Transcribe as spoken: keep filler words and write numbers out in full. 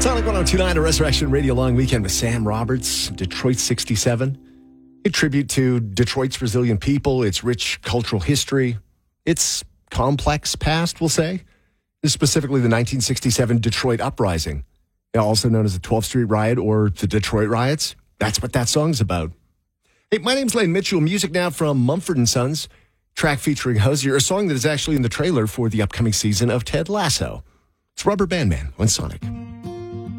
Sonic one oh two point nine, a Resurrection Radio Long Weekend with Sam Roberts, Detroit sixty-seven. A tribute to Detroit's resilient people, its rich cultural history, its complex past, we'll say. Specifically the nineteen sixty-seven Detroit Uprising, also known as the twelfth Street Riot or the Detroit Riots. That's what that song's about. Hey, my name's Lane Mitchell. Music now from Mumford and Sons, track featuring Hozier, a song that is actually in the trailer for the upcoming season of Ted Lasso. It's Rubber Band Man on Sonic.